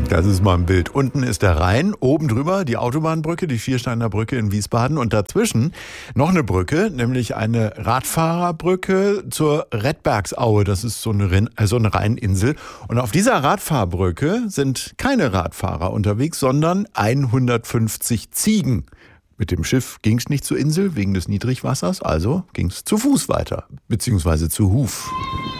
Das ist mal ein Bild. Unten ist der Rhein, oben drüber die Autobahnbrücke, die Viersteiner Brücke in Wiesbaden und dazwischen noch eine Brücke, nämlich eine Radfahrerbrücke zur Redbergsaue. Das ist so eine Rheininsel. Und auf dieser Radfahrbrücke sind keine Radfahrer unterwegs, sondern 150 Ziegen. Mit dem Schiff ging es nicht zur Insel wegen des Niedrigwassers, also ging es zu Fuß weiter, beziehungsweise zu Huf.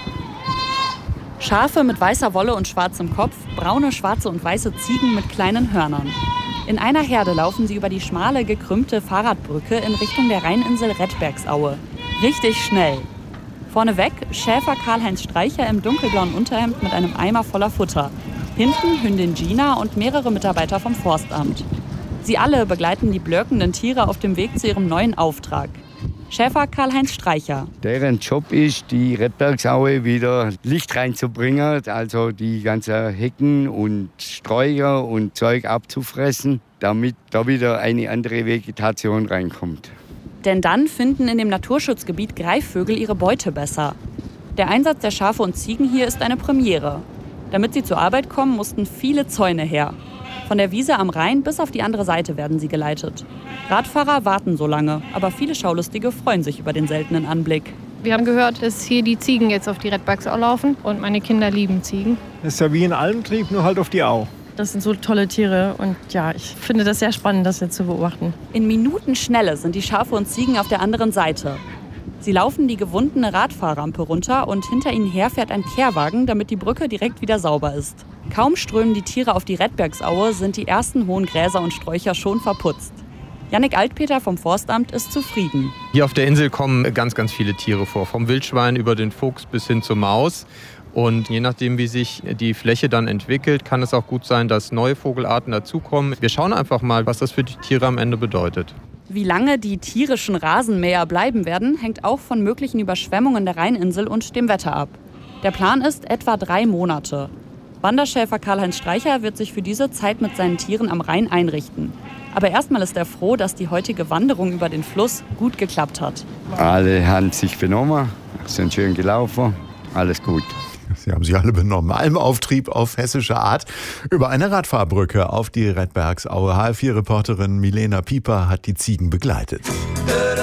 Schafe mit weißer Wolle und schwarzem Kopf, braune, schwarze und weiße Ziegen mit kleinen Hörnern. In einer Herde laufen sie über die schmale, gekrümmte Fahrradbrücke in Richtung der Rheininsel Redbergsaue. Richtig schnell. Vorneweg Schäfer Karl-Heinz Streicher im dunkelblauen Unterhemd mit einem Eimer voller Futter. Hinten Hündin Gina und mehrere Mitarbeiter vom Forstamt. Sie alle begleiten die blökenden Tiere auf dem Weg zu ihrem neuen Auftrag. Schäfer Karl-Heinz Streicher. Deren Job ist, die Redbergsaue wieder Licht reinzubringen, also die ganzen Hecken und Sträucher und Zeug abzufressen, damit da wieder eine andere Vegetation reinkommt. Denn dann finden in dem Naturschutzgebiet Greifvögel ihre Beute besser. Der Einsatz der Schafe und Ziegen hier ist eine Premiere. Damit sie zur Arbeit kommen, mussten viele Zäune her. Von der Wiese am Rhein bis auf die andere Seite werden sie geleitet. Radfahrer warten so lange, aber viele Schaulustige freuen sich über den seltenen Anblick. Wir haben gehört, dass hier die Ziegen jetzt auf die Redbergsau laufen und meine Kinder lieben Ziegen. Das ist ja wie ein Almtrieb, nur halt auf die Au. Das sind so tolle Tiere und ja, ich finde das sehr spannend, das jetzt zu beobachten. In Minutenschnelle sind die Schafe und Ziegen auf der anderen Seite. Sie laufen die gewundene Radfahrrampe runter und hinter ihnen her fährt ein Kehrwagen, damit die Brücke direkt wieder sauber ist. Kaum strömen die Tiere auf die Redbergsaue, sind die ersten hohen Gräser und Sträucher schon verputzt. Jannik Altpeter vom Forstamt ist zufrieden. Hier auf der Insel kommen ganz, ganz viele Tiere vor. Vom Wildschwein über den Fuchs bis hin zur Maus. Und je nachdem, wie sich die Fläche dann entwickelt, kann es auch gut sein, dass neue Vogelarten dazukommen. Wir schauen einfach mal, was das für die Tiere am Ende bedeutet. Wie lange die tierischen Rasenmäher bleiben werden, hängt auch von möglichen Überschwemmungen der Rheininsel und dem Wetter ab. Der Plan ist etwa 3 Monate. Wanderschäfer Karl-Heinz Streicher wird sich für diese Zeit mit seinen Tieren am Rhein einrichten. Aber erstmal ist er froh, dass die heutige Wanderung über den Fluss gut geklappt hat. Alle haben sich benommen, sind schön gelaufen, alles gut. Sie haben sich alle benommen. Almauftrieb auf hessische Art über eine Radfahrbrücke auf die Redbergsaue. HR4-Reporterin Milena Pieper hat die Ziegen begleitet.